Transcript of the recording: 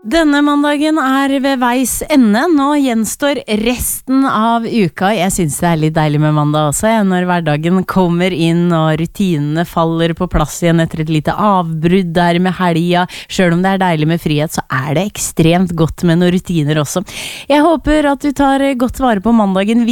Denne mandagen ved veis ende. Nå gjenstår resten av uka. Jeg synes det litt deilig med mandag også, når hverdagen kommer inn og rutinene faller på plass igjen etter et lite avbrudd der med helga. Selv om det deilig med frihet, så det ekstremt godt med noen rutiner også. Jeg håper at du tar godt vare på mandagen